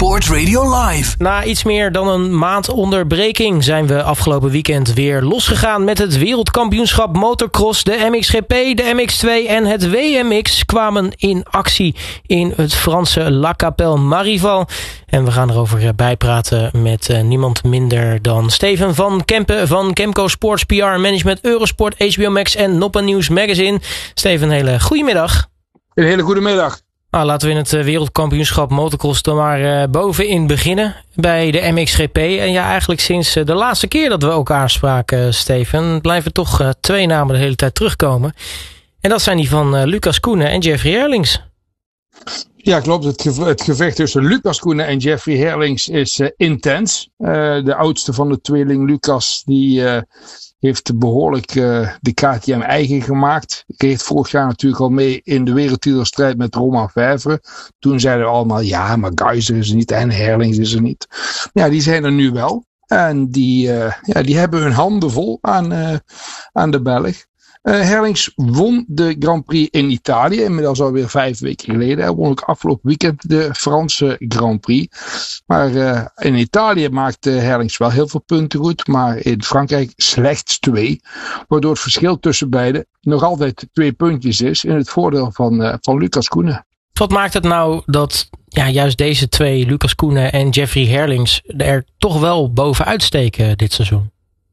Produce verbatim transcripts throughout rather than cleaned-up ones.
Sport Radio Live. Na iets meer dan een maand onderbreking zijn we afgelopen weekend weer losgegaan met het wereldkampioenschap motocross. De M X G P, de M X twee en het W M X kwamen in actie in het Franse La Capelle Marival. En we gaan erover bijpraten met uh, niemand minder dan Steven van Kempen van Kemco Sports P R Management, Eurosport, H B O Max en Noppa News Magazine. Steven, een hele goedemiddag. Een hele goede middag. Nou, laten we in het wereldkampioenschap motocross dan maar uh, bovenin beginnen bij de M X G P. En ja, eigenlijk sinds uh, de laatste keer dat we elkaar spraken, uh, Steven, blijven toch uh, twee namen de hele tijd terugkomen. En dat zijn die van uh, Lucas Koenen en Jeffrey Herlings. Ja, klopt. Het, geve- het gevecht tussen Lucas Koenen en Jeffrey Herlings is uh, intens. Uh, de oudste van de tweeling, Lucas, die uh, heeft behoorlijk uh, de K T M eigen gemaakt. Reed vorig jaar natuurlijk al mee in de wereldtitelstrijd met Romain Vijveren. Toen zeiden we allemaal, ja, maar Geiser is er niet en Herlings is er niet. Ja, die zijn er nu wel. En die, uh, ja, die hebben hun handen vol aan, uh, aan de Belg. Uh, Herlings won de Grand Prix in Italië, inmiddels alweer vijf weken geleden. Hij won ook afgelopen weekend de Franse Grand Prix. Maar uh, in Italië maakte Herlings wel heel veel punten goed, maar in Frankrijk slechts twee. Waardoor het verschil tussen beiden nog altijd twee puntjes is in het voordeel van, uh, van Lucas Koenen. Wat maakt het nou dat ja, juist deze twee, Lucas Koenen en Jeffrey Herlings, er toch wel bovenuit steken dit seizoen?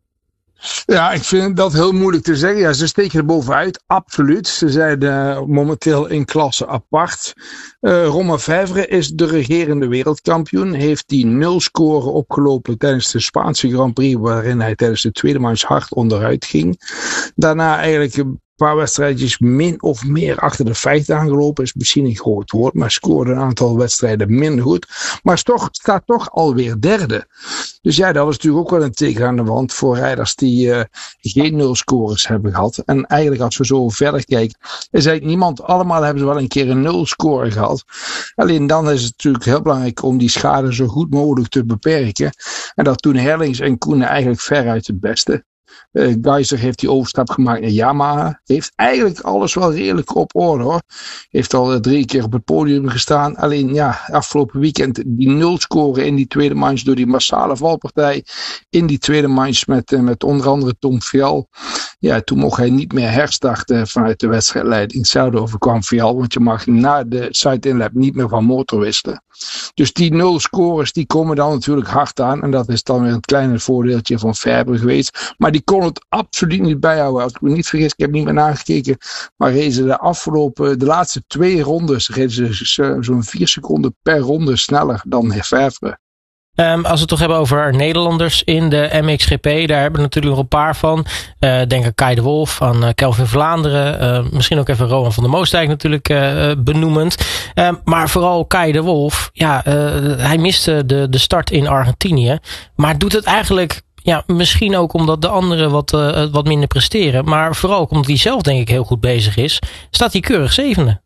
Ja, ik vind dat heel moeilijk te zeggen. Ja, ze steken er bovenuit, absoluut. Ze zijn uh, momenteel in klasse apart. Uh, Romain Vijveren is de regerende wereldkampioen. Heeft die nul score opgelopen tijdens de Spaanse Grand Prix, waarin hij tijdens de tweede manche hard onderuit ging. Daarna eigenlijk een paar wedstrijdjes min of meer achter de feiten aangelopen. Is misschien een groot woord, maar scoorde een aantal wedstrijden minder goed. Maar is toch, staat toch alweer derde. Dus ja, dat was natuurlijk ook wel een teken aan de wand voor rijders die uh, geen nul scores hebben gehad. En eigenlijk als we zo verder kijken, is eigenlijk niemand, allemaal hebben ze wel een keer een nul score gehad. Alleen dan is het natuurlijk heel belangrijk om die schade zo goed mogelijk te beperken. En dat toen Herlings en Koenen eigenlijk veruit het beste. Uh, Geiser heeft die overstap gemaakt naar Yamaha. Heeft eigenlijk alles wel redelijk op orde hoor. Heeft al uh, drie keer op het podium gestaan. Alleen ja, afgelopen weekend die nul scoren in die tweede manche door die massale valpartij. In die tweede manche met, uh, met onder andere Tom Vial. Ja, toen mocht hij niet meer herstarten vanuit de wedstrijdleiding. Hetzelfde overkwam Vial, want je mag na de side-in-lap niet meer van motor wisselen. Dus die nul scores die komen dan natuurlijk hard aan. En dat is dan weer een kleine voordeeltje van Vijveren geweest. Maar die kon het absoluut niet bijhouden. Als ik me niet vergis, ik heb niet meer nagekeken. Maar reden ze de afgelopen, de laatste twee rondes, reden ze zo'n vier seconden per ronde sneller dan Vijveren. Um, als we het toch hebben over Nederlanders in de M X G P, daar hebben we natuurlijk nog een paar van. Uh, denk aan Kai de Wolf, aan uh, Kelvin Vlaanderen. Uh, misschien ook even Rowan van der Moostijk natuurlijk uh, benoemend. Uh, maar vooral Kai de Wolf, ja, uh, hij miste de, de start in Argentinië. Maar doet het eigenlijk, ja, misschien ook omdat de anderen wat, uh, wat minder presteren. Maar vooral ook omdat hij zelf denk ik heel goed bezig is, staat hij keurig zevende.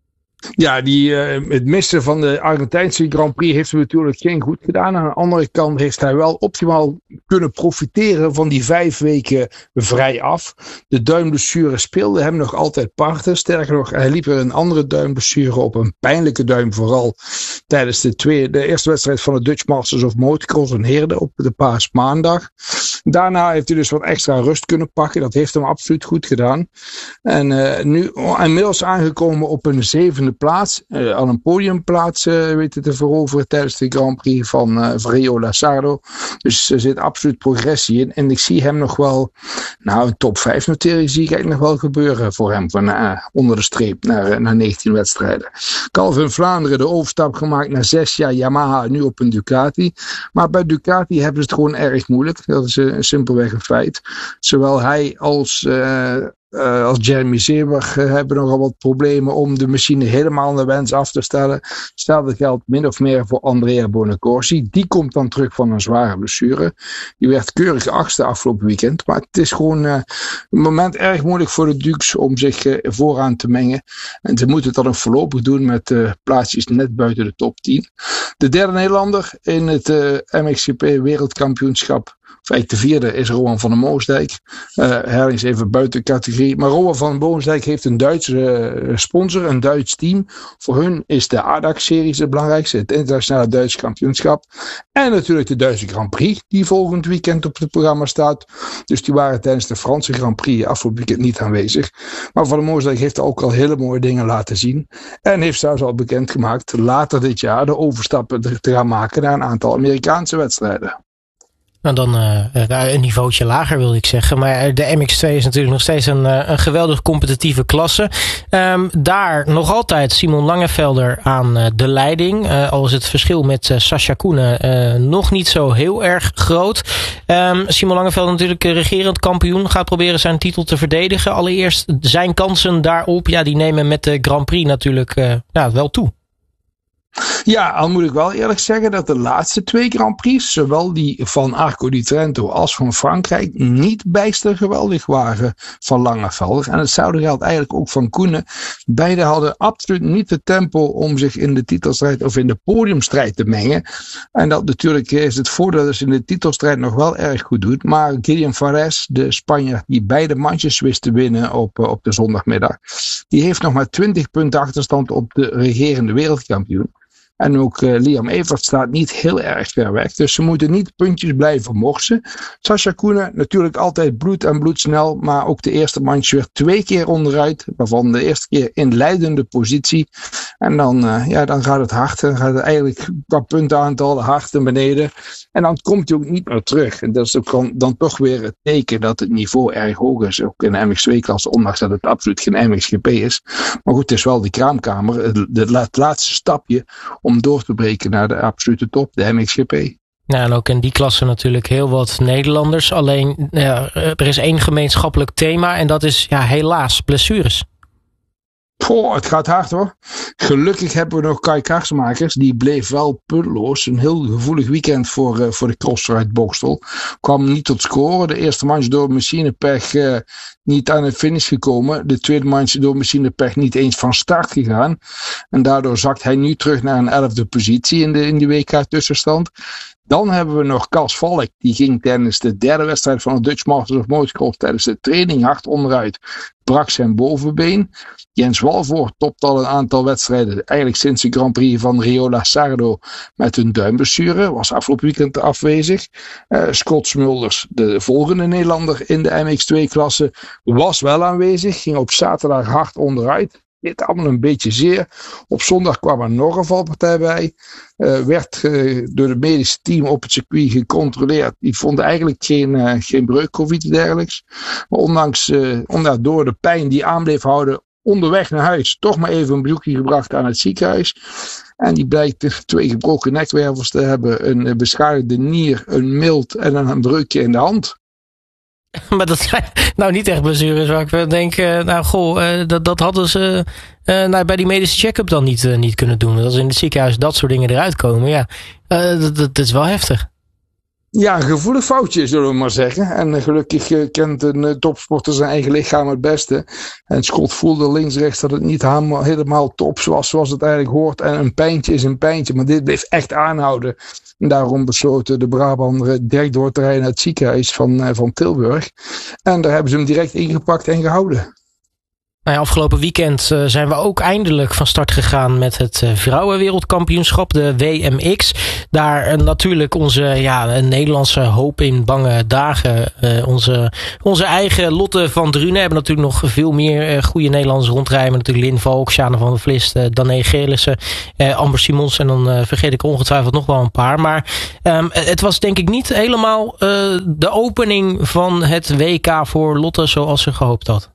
Ja, die, uh, het missen van de Argentijnse Grand Prix heeft hem natuurlijk geen goed gedaan. Aan de andere kant heeft hij wel optimaal kunnen profiteren van die vijf weken vrij af. De duimblessure speelde hem nog altijd parten. Sterker nog, hij liep er een andere duimblessure op. Een pijnlijke duim vooral tijdens de, tweede, de eerste wedstrijd van de Dutch Masters of Motocross in Heerde op de paasmaandag. Daarna heeft hij dus wat extra rust kunnen pakken. Dat heeft hem absoluut goed gedaan. En uh, nu inmiddels aangekomen op een zevende plaats. Uh, aan een podiumplaats uh, weten te veroveren tijdens de Grand Prix van uh, Rio Lazzardo. Dus er zit absoluut progressie in. En ik zie hem nog wel, nou een top vijf notering zie ik eigenlijk nog wel gebeuren voor hem. Van uh, onder de streep naar, naar negentien wedstrijden. Calvin Vlaanderen de overstap gemaakt naar zes jaar Yamaha, nu op een Ducati. Maar bij Ducati hebben ze het gewoon erg moeilijk. Dat is uh, simpelweg een feit. Zowel hij als uh, Uh, als Jeremy Seeber uh, hebben nogal wat problemen om de machine helemaal naar wens af te stellen. Hetzelfde geldt min of meer voor Andrea Bonacorsi. Die komt dan terug van een zware blessure. Die werd keurig achtste afgelopen weekend. Maar het is gewoon uh, een moment erg moeilijk voor de Dukes om zich uh, vooraan te mengen. En ze moeten het dan ook voorlopig doen met uh, plaatsjes net buiten de top tien. De derde Nederlander in het uh, M X G P wereldkampioenschap of eigenlijk de vierde is Rowan van der Moosdijk. Uh, Herling is even buiten categorie. Maar Rowan van der Moosdijk heeft een Duitse uh, sponsor, een Duits team. Voor hun is de A D A C-series het belangrijkste, het internationale Duitse kampioenschap. En natuurlijk de Duitse Grand Prix, die volgend weekend op het programma staat. Dus die waren tijdens de Franse Grand Prix afgelopen weekend niet aanwezig. Maar Van der Moosdijk heeft ook al hele mooie dingen laten zien. En heeft zelfs al bekendgemaakt later dit jaar de overstappen te gaan maken naar een aantal Amerikaanse wedstrijden. Nou, dan uh, een niveautje lager wil ik zeggen. Maar de M X twee is natuurlijk nog steeds een, een geweldig competitieve klasse. Um, daar nog altijd Simon Langevelder aan uh, de leiding. Uh, al is het verschil met uh, Sascha Koenen uh, nog niet zo heel erg groot. Um, Simon Langevelder natuurlijk regerend kampioen. Gaat proberen zijn titel te verdedigen. Allereerst zijn kansen daarop. Ja, die nemen met de Grand Prix natuurlijk uh, ja, wel toe. Ja, al moet ik wel eerlijk zeggen dat de laatste twee Grand Prix, zowel die van Arco di Trento als van Frankrijk, niet bijster geweldig waren van Langevelder. En hetzelfde geldt eigenlijk ook van Koenen. Beide hadden absoluut niet het tempo om zich in de titelstrijd of in de podiumstrijd te mengen. En dat natuurlijk is het voordeel dat ze in de titelstrijd nog wel erg goed doet. Maar Gideon Fares, de Spanjaard die beide mandjes wist te winnen op, op de zondagmiddag, die heeft nog maar twintig punten achterstand op de regerende wereldkampioen. En ook uh, Liam Evert staat niet heel erg ver weg. Dus ze moeten niet puntjes blijven morsen. Sascha Koenen natuurlijk altijd bloed en bloedsnel. Maar ook de eerste mandje weer twee keer onderuit. Waarvan de eerste keer in leidende positie. En dan, uh, ja, dan gaat het hard. Dan gaat het eigenlijk qua puntenaantal hard naar beneden. En dan komt hij ook niet meer terug. En dat is ook dan toch weer het teken dat het niveau erg hoog is. Ook in de M X twee klasse. Ondanks dat het absoluut geen M X G P is. Maar goed, het is wel de kraamkamer. Het, het laatste stapje om door te breken naar de absolute top, de M X G P. Ja, en ook in die klasse natuurlijk heel wat Nederlanders. Alleen, ja, er is één gemeenschappelijk thema en dat is ja, helaas blessures. Oh, het gaat hard hoor. Gelukkig hebben we nog Kai Karsmakers. Die bleef wel puntloos. Een heel gevoelig weekend voor, uh, voor de crosser uit Bokstel. Kwam niet tot scoren. De eerste manche door machinepech uh, niet aan het finish gekomen. De tweede manche door machinepech niet eens van start gegaan. En daardoor zakt hij nu terug naar een elfde positie in de, in die W K tussenstand. Dan hebben we nog Cas Valk. Die ging tijdens de derde wedstrijd van de Dutch Masters of Motocross tijdens de training hard onderuit. Brak zijn bovenbeen. Jens Walvoort topt al een aantal wedstrijden. Eigenlijk sinds de Grand Prix van Riola Sardo met een duimblessure. Was afgelopen weekend afwezig. Uh, Scott Smulders, de volgende Nederlander in de M X twee klasse, was wel aanwezig. Ging op zaterdag hard onderuit. Dit allemaal een beetje zeer. Op zondag kwam er nog een valpartij bij. Uh, werd uh, door het medische team op het circuit gecontroleerd. Die vonden eigenlijk geen, uh, geen breuk of iets dergelijks. Maar ondanks, uh, ondanks door de pijn die aan bleef houden, onderweg naar huis toch maar even een bezoekje gebracht aan het ziekenhuis. En die blijkt twee gebroken nekwervels te hebben, een beschadigde nier, een milt en een breukje in de hand. Maar dat zijn nou niet echt blessures waar ik denk, uh, nou goh, uh, dat, dat hadden ze uh, nou, bij die medische check-up dan niet, uh, niet kunnen doen. Als in het ziekenhuis dat soort dingen eruit komen, ja, uh, dat, dat, dat is wel heftig. Ja, een gevoelig foutje, zullen we maar zeggen. En gelukkig uh, kent een uh, topsporter zijn eigen lichaam het beste. En Scott voelde links-rechts dat het niet helemaal, helemaal top was zoals het eigenlijk hoort. En een pijntje is een pijntje, maar dit bleef echt aanhouden. En daarom besloten de Brabander direct door te rijden naar het ziekenhuis van, uh, van Tilburg. En daar hebben ze hem direct ingepakt en gehouden. Nou ja, afgelopen weekend uh, zijn we ook eindelijk van start gegaan met het uh, vrouwenwereldkampioenschap, de W M X. Daar uh, natuurlijk onze ja, een Nederlandse hoop in bange dagen. Uh, onze, onze eigen Lotte van Drunen hebben natuurlijk nog veel meer uh, goede Nederlanders rondrijden. Natuurlijk Lin Valk, Sjane van der Vlist, uh, Dané Gelissen, uh, Amber Simons en dan uh, vergeet ik ongetwijfeld nog wel een paar. Maar um, het was denk ik niet helemaal uh, de opening van het W K voor Lotte zoals ze gehoopt had.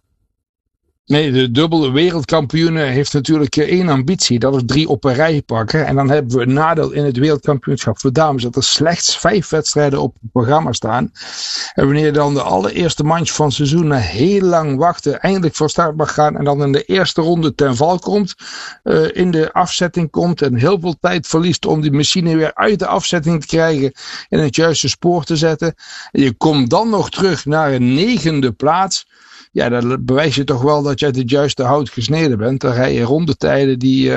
Nee, de dubbele wereldkampioen heeft natuurlijk één ambitie. Dat is drie op een rij pakken. En dan hebben we een nadeel in het wereldkampioenschap voor dames. Dat er slechts vijf wedstrijden op het programma staan. En wanneer dan de allereerste manche van het seizoen na heel lang wachten eindelijk van start mag gaan. En dan in de eerste ronde ten val komt. Uh, in de afzetting komt. En heel veel tijd verliest om die machine weer uit de afzetting te krijgen. In het juiste spoor te zetten. En je komt dan nog terug naar een negende plaats. Ja, dan bewijs je toch wel dat je uit het juiste hout gesneden bent. Dan rij je rondetijden die, uh,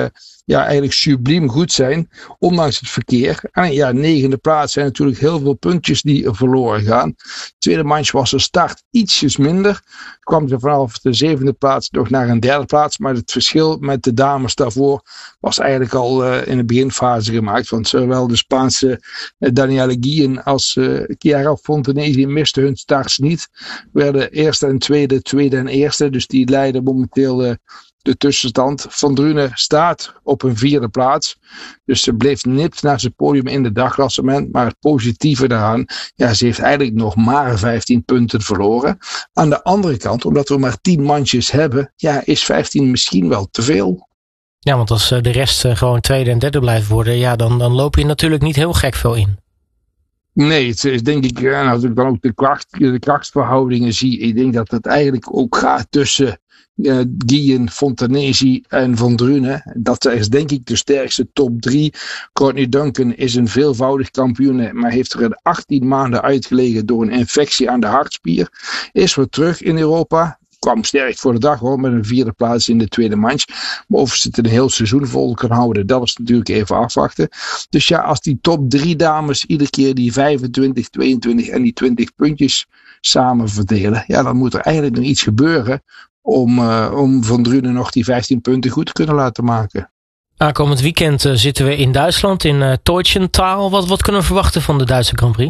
ja, eigenlijk subliem goed zijn, ondanks het verkeer. En ja, negende plaats zijn natuurlijk heel veel puntjes die verloren gaan. Tweede manche was de start ietsjes minder. Kwam ze vanaf de zevende plaats nog naar een derde plaats. Maar het verschil met de dames daarvoor was eigenlijk al uh, in de beginfase gemaakt. Want zowel de Spaanse uh, Danielle Guillen als uh, Chiara Fontanesi misten hun starts niet. Werden eerste en tweede, tweede en eerste. Dus die leiden momenteel uh, de tussenstand. Van Drunen staat op een vierde plaats. Dus ze bleef nipt naar zijn podium in de dagklassement. Maar het positieve daaraan, ja, ze heeft eigenlijk nog maar vijftien punten verloren. Aan de andere kant, omdat we maar tien mandjes hebben, ja, is vijftien misschien wel te veel. Ja, want als de rest gewoon tweede en derde blijft worden, ja, dan, dan loop je natuurlijk niet heel gek veel in. Nee, het is denk ik, en als ik dan ook de, kracht, de krachtsverhoudingen zie, ik denk dat het eigenlijk ook gaat tussen Uh, Guillen, Fontanesi en Van Drunen. Dat is denk ik de sterkste top drie. Courtney Duncan is een veelvoudig kampioen, maar heeft er achttien maanden uitgelegen door een infectie aan de hartspier. Is weer terug in Europa. Kwam sterk voor de dag hoor, met een vierde plaats in de tweede manche. Maar of ze het een heel seizoen vol kan houden, dat is natuurlijk even afwachten. Dus ja, als die top drie dames iedere keer die vijfentwintig, tweeëntwintig en die twintig puntjes samen verdelen, ja, dan moet er eigenlijk nog iets gebeuren om, uh, om Van Drunen nog die vijftien punten goed te kunnen laten maken. Aankomend weekend uh, zitten we in Duitsland, in uh, Teutschenthal. Wat, wat kunnen we verwachten van de Duitse Grand Prix?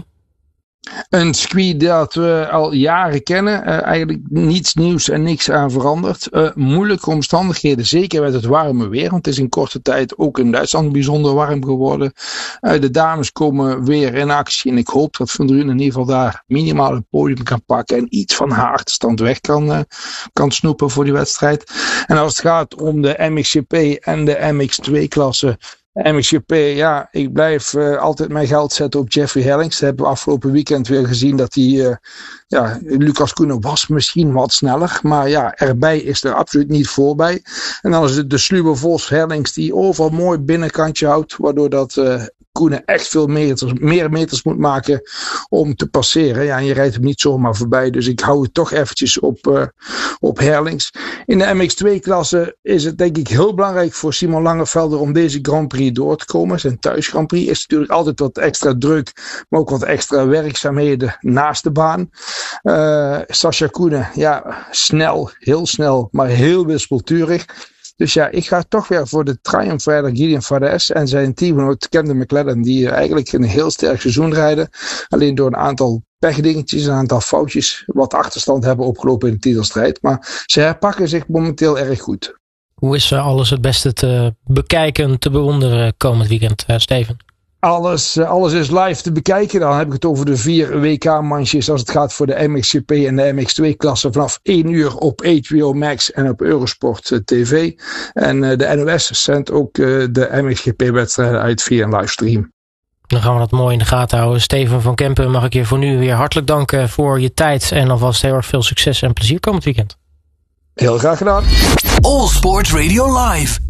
Een circuit dat we al jaren kennen. Uh, eigenlijk niets nieuws en niks aan veranderd. Uh, moeilijke omstandigheden, zeker met het warme weer. Want het is in korte tijd ook in Duitsland bijzonder warm geworden. Uh, de dames komen weer in actie. En ik hoop dat Van Drunen in ieder geval daar minimaal een podium kan pakken. En iets van haar achterstand weg kan, uh, kan snoepen voor die wedstrijd. En als het gaat om de M X G P en de M X twee klasse. M X G P, ja, ik blijf uh, altijd mijn geld zetten op Jeffrey Herlings. Dat hebben we afgelopen weekend weer gezien dat hij, uh, ja, Lucas Koenen was misschien wat sneller. Maar ja, erbij is er absoluut niet voorbij. En dan is het de sluwe Vos Herlings die overal mooi binnenkantje houdt. Waardoor dat uh, Koenen echt veel meters, meer meters moet maken om te passeren. Ja, en je rijdt hem niet zomaar voorbij. Dus ik hou het toch eventjes op, uh, op Herlings. In de M X twee klasse is het denk ik heel belangrijk voor Simon Langevelder om deze Grand Prix door te komen. Zijn thuis Grand Prix is natuurlijk altijd wat extra druk, maar ook wat extra werkzaamheden naast de baan. Uh, Sascha Koenen, ja, snel, heel snel, maar heel wispelturig. Dus ja, ik ga toch weer voor de triumfrijder Gideon Fadez en zijn teamgenoot Camden McLaren, die eigenlijk een heel sterk seizoen rijden. Alleen door een aantal pechdingetjes, een aantal foutjes, wat achterstand hebben opgelopen in de titelstrijd. Maar ze herpakken zich momenteel erg goed. Hoe is alles het beste te bekijken, te bewonderen komend weekend, uh, Steven? Alles, alles is live te bekijken. Dan heb ik het over de vier W K-manches als het gaat voor de M X G P en de M X twee klasse vanaf één uur op H B O Max en op Eurosport T V. En uh, de N O S zendt ook uh, de M X G P-wedstrijden uit via een livestream. Dan gaan we dat mooi in de gaten houden. Steven van Kempen, mag ik je voor nu weer hartelijk danken voor je tijd. En alvast heel erg veel succes en plezier komend weekend. Heel graag gedaan. All Sports Radio Live.